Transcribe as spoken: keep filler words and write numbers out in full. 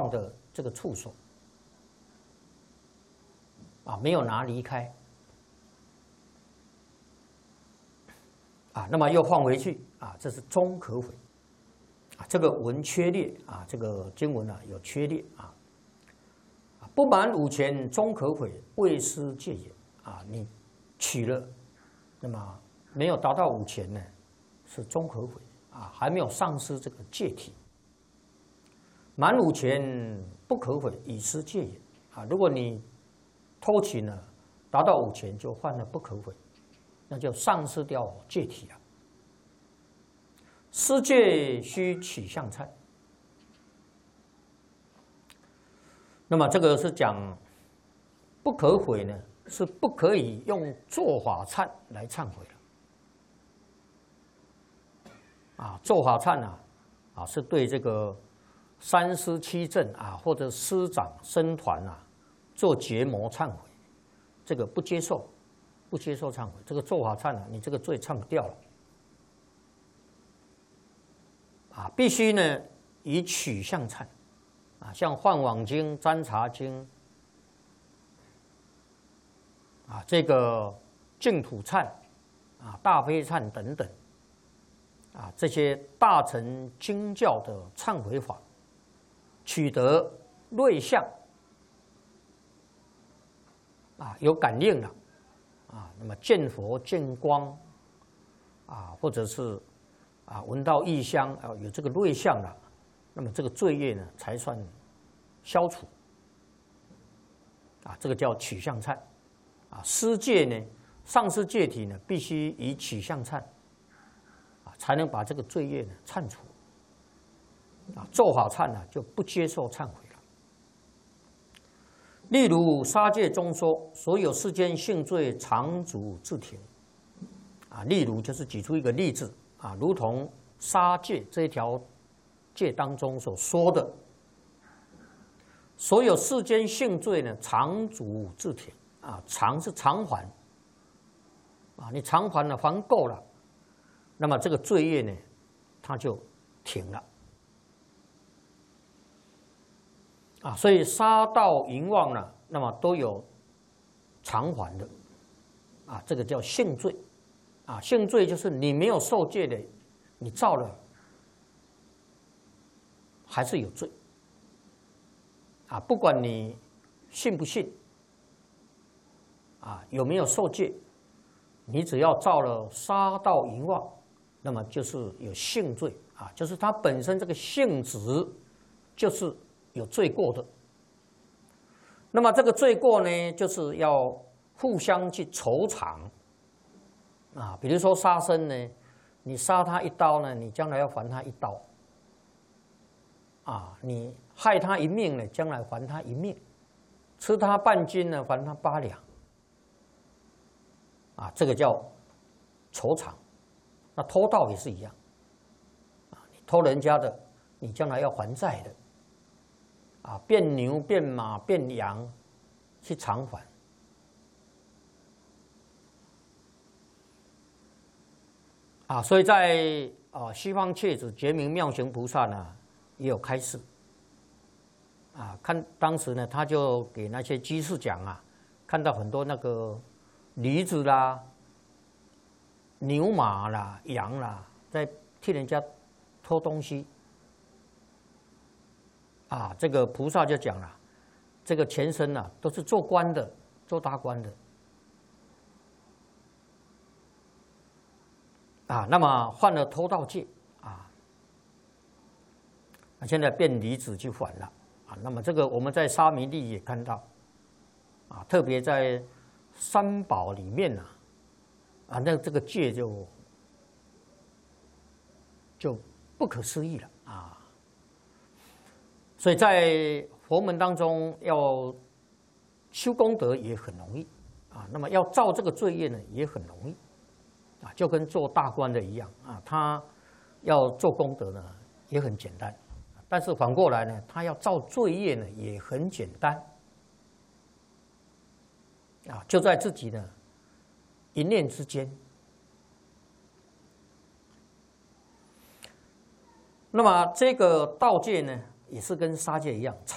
放的这个处所啊，没有拿离开啊，那么又放回去啊，这是终可悔啊。这个文缺裂啊，这个经文啊有缺裂啊。不满五钱终可悔，未失戒也啊！你取了，那么没有达到五钱呢，是终可悔啊，还没有丧失这个戒体。满五钱不可悔，已失戒也啊！如果你偷取呢，达到五钱就犯了不可悔，那就丧失掉戒体了。失戒须取向忏。那么这个是讲不可悔呢，是不可以用做法忏来忏悔了。啊，做法忏啊，啊是对这个三司七正啊或者师长僧团啊做结魔忏悔，这个不接受，不接受忏悔，这个做法忏啊，你这个罪忏不掉了。啊，必须呢以取向忏。啊，像《梵网经》《占察经》啊，这个净土忏啊、大悲忏等等啊，这些大乘经教的忏悔法，取得瑞相啊，有感应了啊，那么见佛见光啊，或者是啊闻到异香啊，有这个瑞相了。那么这个罪业呢，才算消除啊，这个叫取向忏啊。失戒呢，丧失戒体呢，必须以取向忏啊，才能把这个罪业呢忏除啊。做法忏呢，就不接受忏悔了。例如杀戒中说，所有世间性罪常主自停啊。例如就是举出一个例子啊，如同杀戒这一条戒当中所说的，所有世间性罪呢，常主自停啊，常是偿还啊，你偿还了，还够了，那么这个罪业呢，它就停了啊。所以杀盗淫妄呢，那么都有偿还的啊，这个叫性罪啊。性罪就是你没有受戒的，你造了。还是有罪啊！不管你信不信啊，有没有受戒，你只要造了杀盗淫妄，那么就是有性罪啊，就是它本身这个性质就是有罪过的。那么这个罪过呢，就是要互相去酬偿啊。比如说杀生呢，你杀他一刀呢，你将来要还他一刀。啊，你害他一命呢，将来还他一命；吃他半斤呢，还他八两。啊，这个叫酬偿。那偷盗也是一样，啊，你偷人家的，你将来要还债的。啊，变牛、变马、变羊，去偿还。啊，所以在啊西方切子觉明妙行菩萨呢。也有开示，啊，看当时呢，他就给那些居士讲啊，看到很多那个驴子啦、牛马啦、羊啦，在替人家偷东西，啊，这个菩萨就讲了，这个前身啊都是做官的，做大官的，啊，那么犯了偷盗戒。那现在变离子去还了啊，那么这个我们在沙弥利也看到，啊，特别在三宝里面呢，啊，那这个戒就就不可思议了啊。所以在佛门当中要修功德也很容易啊，那么要造这个罪业呢也很容易啊，就跟做大官的一样啊，他要做功德呢也很简单。但是反过来呢，他要造罪业呢，也很简单，啊，就在自己的一念之间。那么这个盗戒呢，也是跟杀戒一样，